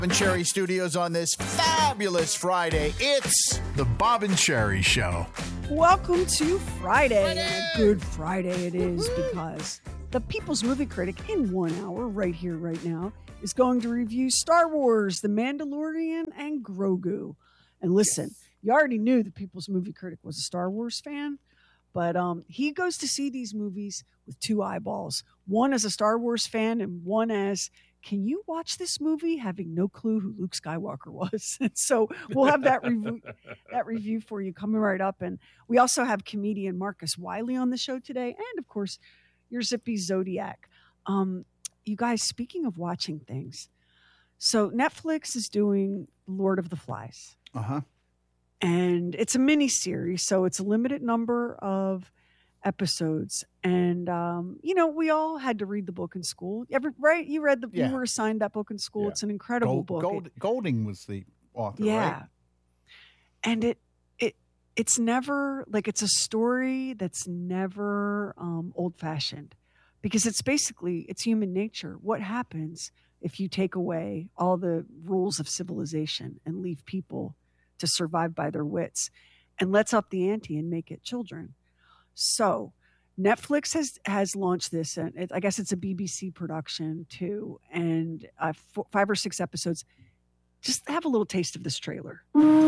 and Cherry Studios on this fabulous Friday. It's the Bob and Cherry Show. Welcome to Friday. And a good Friday it is because the People's Movie Critic in 1 hour, right here, right now, is going to review Star Wars, The Mandalorian, and Grogu. And listen, you already knew the People's Movie Critic was a Star Wars fan, but he goes to see these movies with two eyeballs. One as a Star Wars fan and one as, can you watch this movie having no clue who Luke Skywalker was? And so we'll have that review for you coming right up. And we also have comedian Marcus Wiley on the show today. And of course, your Zippy Zodiac. You guys, speaking of watching things, so Netflix is doing Lord of the Flies. Uh-huh. And it's a mini series, so it's a limited number of episodes. And we all had to read the book in school. right? You read you were assigned that book in school. It's an incredible book. Golding was the author, right? And it's never like, it's a story that's never old-fashioned, because it's human nature. What happens if you take away all the rules of civilization and leave people to survive by their wits, and let's up the ante and make it children? So Netflix has launched this, and I guess it's a BBC production too, and 5 or 6 episodes. Just have a little taste of this trailer.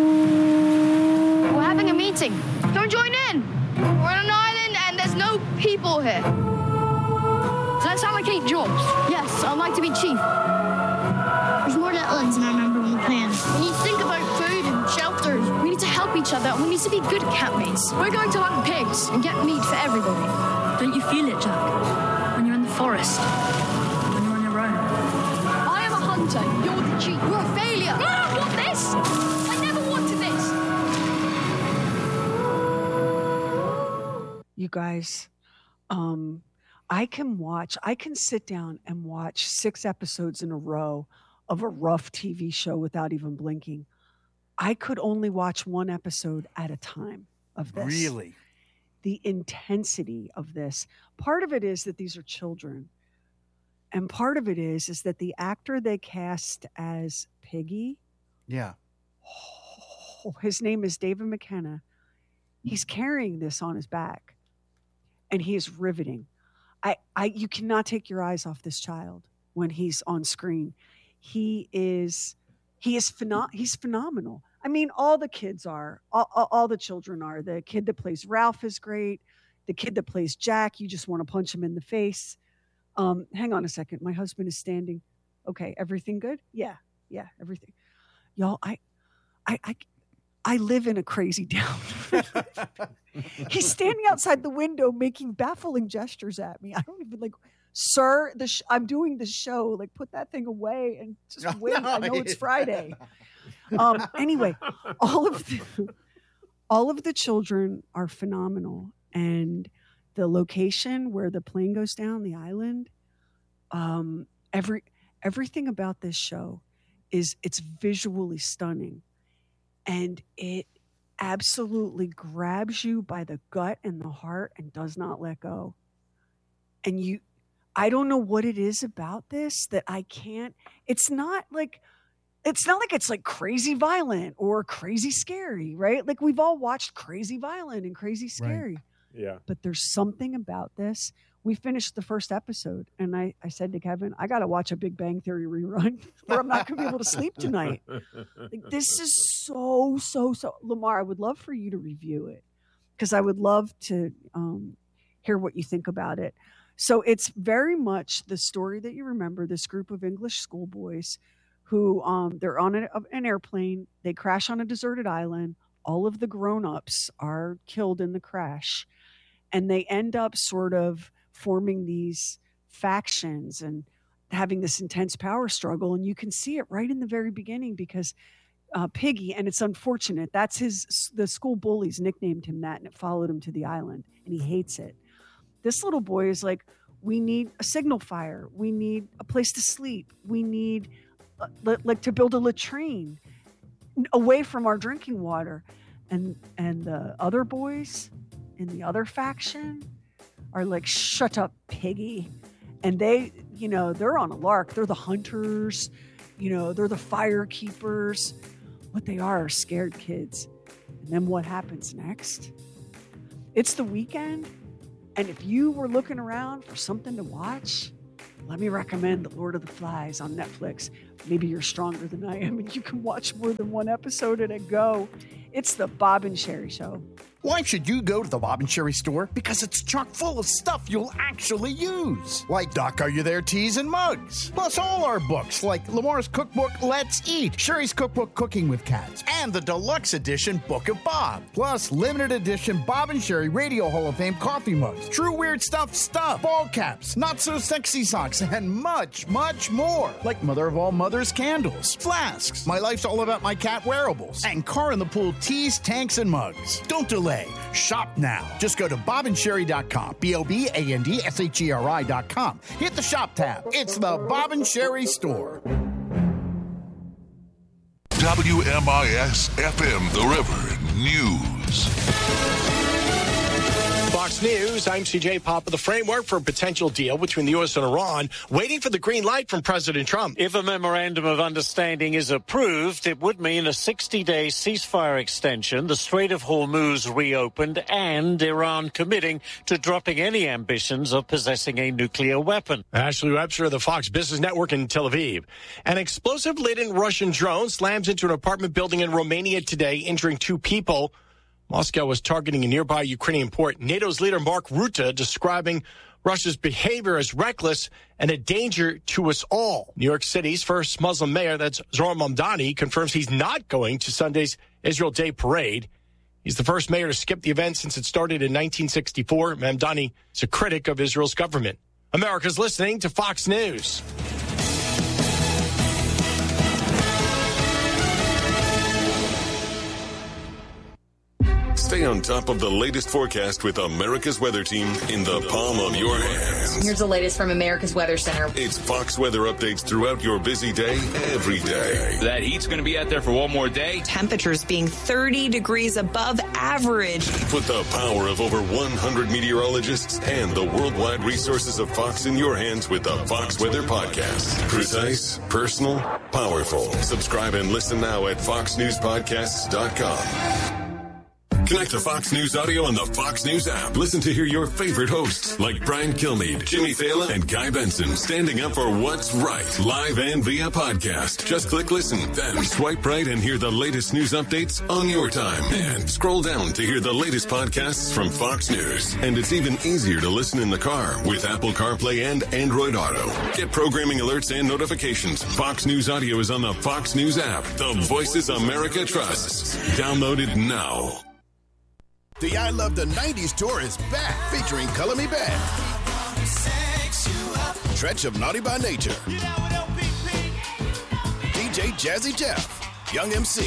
We're having a meeting. Don't join in. We're on an island and there's no people here. Does that allocate jobs? Yes, I'd like to be chief. There's more to islands than I remember when we planned. We need to think about food and shelters. We need to help each other. We need to be good campmates. We're going to hunt pigs and get meat for everybody. Don't you feel it, Jack? When you're in the forest. When you're on your own. I am a hunter. You're the chief. You're a failure. No, I don't want this. I never wanted this. You guys, I can sit down and watch 6 episodes in a row of a rough TV show without even blinking. I could only watch 1 episode at a time of this. Really? The intensity of this. Part of it is that these are children. And part of it is that the actor they cast as Piggy. Yeah. His name is David McKenna. He's carrying this on his back. And he is riveting. You cannot take your eyes off this child when he's on screen. He's phenomenal. I mean, all the kids are, all the children are. The kid that plays Ralph is great. The kid that plays Jack, you just want to punch him in the face. Hang on a second. My husband is standing. Okay. Everything good? Yeah, everything. Y'all, I live in a crazy town. He's standing outside the window making baffling gestures at me. I don't even sir, I'm doing the show. Put that thing away and just wait. I know it's Friday. Anyway, all of the children are phenomenal, and the location where the plane goes down, the island, everything about this show it's visually stunning. And it absolutely grabs you by the gut and the heart and does not let go. And I don't know what it is about this that I can't, it's not like it's crazy violent or crazy scary, right? Like, we've all watched crazy violent and crazy scary. Right. Yeah. But there's something about this. We finished the first episode, and I said to Kevin, I got to watch a Big Bang Theory rerun or I'm not going to be able to sleep tonight. This is so. Lamar, I would love for you to review it, because I would love to hear what you think about it. So it's very much the story that you remember, this group of English schoolboys who they're on an airplane. They crash on a deserted island. All of the grown-ups are killed in the crash. And they end up sort of forming these factions and having this intense power struggle. And you can see it right in the very beginning, because Piggy, and it's unfortunate, that's the school bullies nicknamed him that, and it followed him to the island, and he hates it. This little boy is like, we need a signal fire. We need a place to sleep. We need to build a latrine away from our drinking water. And the other boys in the other faction are like, shut up, Piggy. And they're on a lark. They're the hunters. They're the fire keepers. What they are scared kids. And then what happens next? It's the weekend. And if you were looking around for something to watch, let me recommend The Lord of the Flies on Netflix. Maybe you're stronger than I am and you can watch more than one episode at a go. It's the Bob and Sherry Show. Why should you go to the Bob and Sherry store? Because it's chock full of stuff you'll actually use. Like Doc, Are You There teas and mugs. Plus all our books like Lamar's cookbook, Let's Eat, Sherry's cookbook, Cooking with Cats, and the deluxe edition Book of Bob. Plus limited edition Bob and Sherry Radio Hall of Fame coffee mugs, True Weird stuff, ball caps, Not So Sexy socks, and much, much more. Like Mother of All Mothers candles, flasks, My Life's All About My Cat wearables, and Car in the Pool teas, tanks, and mugs. Don't delay. Shop now. Just go to bobandsherry.com. BOBANDSHERI.com. Hit the shop tab. It's the Bob and Sherry store. WMIS FM, The River News. Fox News, I'm CJ Papa. The framework for a potential deal between the U.S. and Iran, waiting for the green light from President Trump. If a memorandum of understanding is approved, it would mean a 60-day ceasefire extension, the Strait of Hormuz reopened, and Iran committing to dropping any ambitions of possessing a nuclear weapon. Ashley Webster of the Fox Business Network in Tel Aviv. An explosive-laden Russian drone slams into an apartment building in Romania today, injuring 2 people. Moscow was targeting a nearby Ukrainian port. NATO's leader Mark Rutte describing Russia's behavior as reckless and a danger to us all. New York City's first Muslim mayor, that's Zohran Mamdani, confirms he's not going to Sunday's Israel Day parade. He's the first mayor to skip the event since it started in 1964. Mamdani is a critic of Israel's government. America's listening to Fox News. Stay on top of the latest forecast with America's Weather Team in the palm of your hands. Here's the latest from America's Weather Center. It's Fox weather updates throughout your busy day, every day. That heat's going to be out there for one more day. Temperatures being 30 degrees above average. Put the power of over 100 meteorologists and the worldwide resources of Fox in your hands with the Fox Weather Podcast. Precise, personal, powerful. Subscribe and listen now at foxnewspodcasts.com. Connect to Fox News Audio on the Fox News app. Listen to hear your favorite hosts like Brian Kilmeade, Jimmy Thalen, and Guy Benson standing up for what's right, live and via podcast. Just click listen, then swipe right and hear the latest news updates on your time. And scroll down to hear the latest podcasts from Fox News. And it's even easier to listen in the car with Apple CarPlay and Android Auto. Get programming alerts and notifications. Fox News Audio is on the Fox News app. The voices America trusts. Download it now. The I Love the 90s tour is back, featuring Color Me Back, Stretch of Naughty by Nature, DJ Jazzy Jeff, Young MC,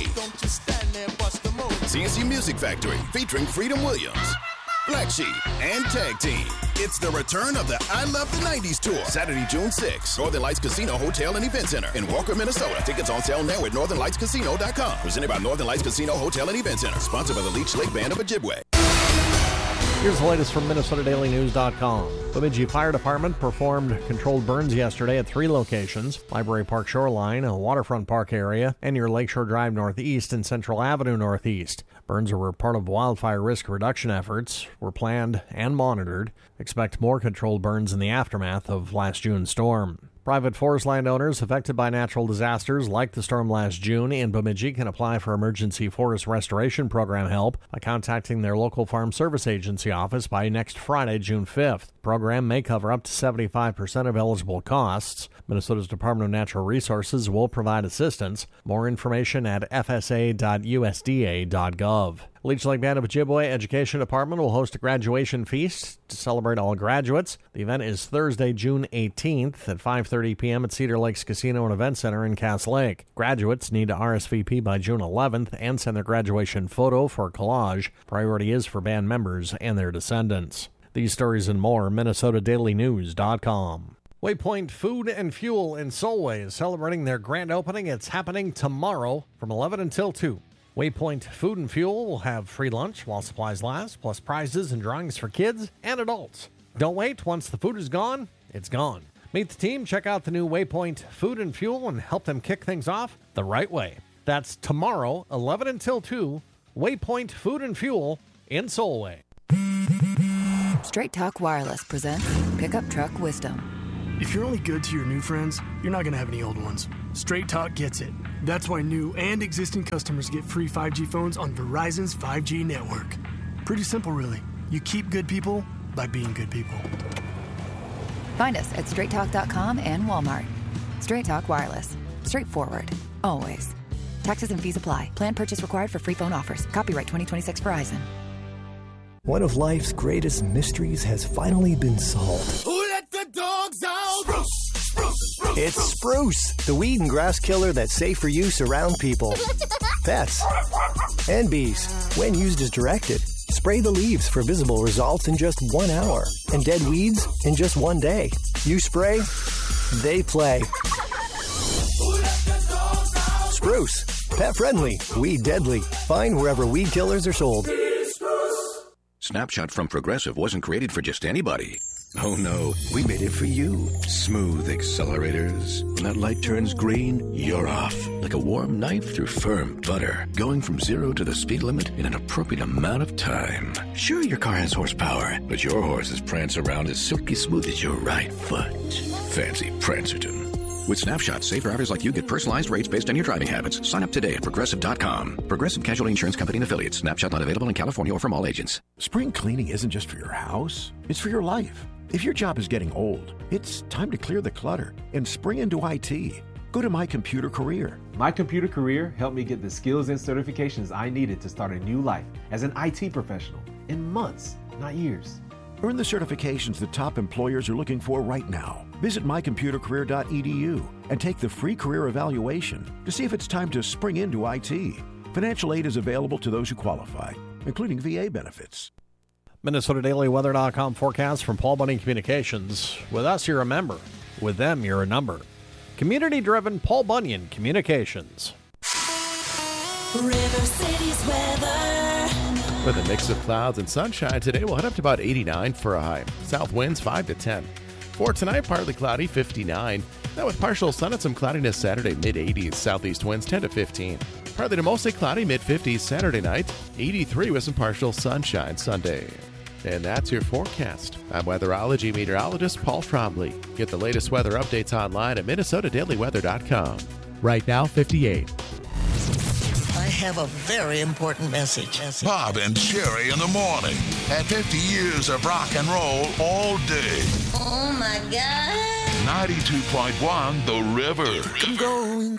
CNC Music Factory, featuring Freedom Williams, Black Sheep, and Tag Team. It's the return of the I Love the 90s tour, Saturday, June 6th, Northern Lights Casino Hotel and Event Center in Walker, Minnesota. Tickets on sale now at northernlightscasino.com. Presented by Northern Lights Casino Hotel and Event Center. Sponsored by the Leech Lake Band of Ojibwe. Here's the latest from MinnesotaDailyNews.com. Bemidji Fire Department performed controlled burns yesterday at 3 locations: Library Park Shoreline, a waterfront park area, and near Lakeshore Drive Northeast and Central Avenue Northeast. Burns were part of wildfire risk reduction efforts, were planned and monitored. Expect more controlled burns in the aftermath of last June's storm. Private forest landowners affected by natural disasters like the storm last June in Bemidji can apply for Emergency Forest Restoration Program help by contacting their local Farm Service Agency office by next Friday, June 5th. The program may cover up to 75% of eligible costs. Minnesota's Department of Natural Resources will provide assistance. More information at fsa.usda.gov. Leech Lake Band of Ojibwe Education Department will host a graduation feast to celebrate all graduates. The event is Thursday, June 18th at 5:30 p.m. at Cedar Lakes Casino and Event Center in Cass Lake. Graduates need to RSVP by June 11th and send their graduation photo for collage. Priority is for band members and their descendants. These stories and more, MinnesotaDailyNews.com. Waypoint Food and Fuel in Solway is celebrating their grand opening. It's happening tomorrow from 11 until 2. Waypoint Food and Fuel will have free lunch while supplies last, plus prizes and drawings for kids and adults. Don't wait. Once the food is gone, it's gone. Meet the team, check out the new Waypoint Food and Fuel, and help them kick things off the right way. That's tomorrow, 11 until 2, Waypoint Food and Fuel in Solway. Straight Talk Wireless presents Pickup Truck Wisdom. If you're only good to your new friends, you're not going to have any old ones. Straight Talk gets it. That's why new and existing customers get free 5G phones on Verizon's 5G network. Pretty simple, really. You keep good people by being good people. Find us at straighttalk.com and Walmart. Straight Talk Wireless. Straightforward. Always. Taxes and fees apply. Plan purchase required for free phone offers. Copyright 2026 Verizon. One of life's greatest mysteries has finally been solved. Who let the dogs out? Spruce. It's Spruce, the weed and grass killer that's safe for use around people, pets, and bees. When used as directed, spray the leaves for visible results in just 1 hour and dead weeds in just 1 day. You spray, they play. Spruce, pet friendly, weed deadly. Find wherever weed killers are sold. Snapshot from Progressive wasn't created for just anybody. Oh no, we made it for you. Smooth accelerators. When that light turns green, you're off. Like a warm knife through firm butter. Going from 0 to the speed limit in an appropriate amount of time. Sure, your car has horsepower, but your horses prance around as silky smooth as your right foot. Fancy Prancerton. With Snapshot, safe drivers like you get personalized rates based on your driving habits. Sign up today at Progressive.com. Progressive Casualty Insurance Company and Affiliates. Snapshot not available in California or from all agents. Spring cleaning isn't just for your house. It's for your life. If your job is getting old, it's time to clear the clutter and spring into IT. Go to My Computer Career. My Computer Career helped me get the skills and certifications I needed to start a new life as an IT professional in months, not years. Earn the certifications that top employers are looking for right now. Visit mycomputercareer.edu and take the free career evaluation to see if it's time to spring into IT. Financial aid is available to those who qualify, including VA benefits. MinnesotaDailyWeather.com forecast from Paul Bunyan Communications. With us, you're a member. With them, you're a number. Community-driven Paul Bunyan Communications. River City's weather. With a mix of clouds and sunshine, today we'll head up to about 89 for a high. South winds 5 to 10. For tonight, partly cloudy, 59. Now with partial sun and some cloudiness Saturday, mid-80s. Southeast winds 10 to 15. Partly to mostly cloudy, mid-50s Saturday night. 83 with some partial sunshine Sunday. And that's your forecast. I'm weatherology meteorologist Paul Trombley. Get the latest weather updates online at MinnesotaDailyWeather.com. Right now, 58. I have a very important message. Bob and Sherry in the morning. At 50 years of rock and roll all day. Oh, my God. 92.1 The River. I'm going